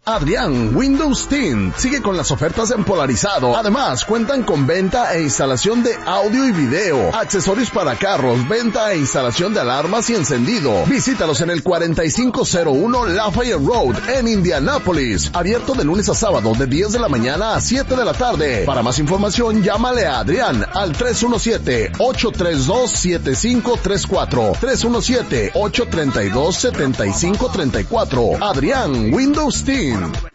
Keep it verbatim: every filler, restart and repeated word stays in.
Adrián Windows Tint sigue con las ofertas en polarizado. Además, cuentan con venta e instalación de audio y video, accesorios para carros, venta e instalación de alarmas y encendido. Visítalos en el cuarenta y cinco cero uno Lafayette Road en Indianápolis. Abierto de lunes a sábado de diez de la mañana a siete de la tarde. Para más información, llámale a Adrián al tres uno siete, ocho tres dos, siete cinco tres cuatro. tres uno siete, ocho tres dos, siete cinco tres cuatro. Adrián Windows Tint.